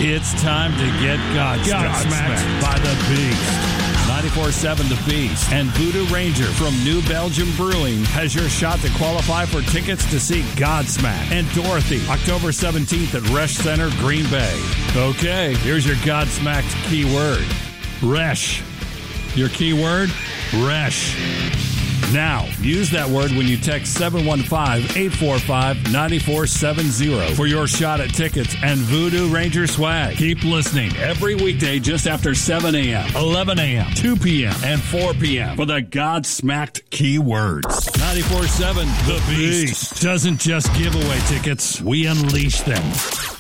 It's time to get Godsmacked by the Beast. 94.7 The Beast and Voodoo Ranger from New Belgium Brewing has your shot to qualify for tickets to see Godsmack and Dorothy October 17th at Resch Center, Green Bay. Okay, here's your Godsmacked keyword. Resch. Your keyword? Resch. Now, use that word when you text 715-845-9470 for your shot at tickets and Voodoo Ranger swag. Keep listening every weekday just after 7 a.m., 11 a.m., 2 p.m., and 4 p.m. for the Godsmacked keywords. 94.7 The Beast doesn't just give away tickets, we unleash them.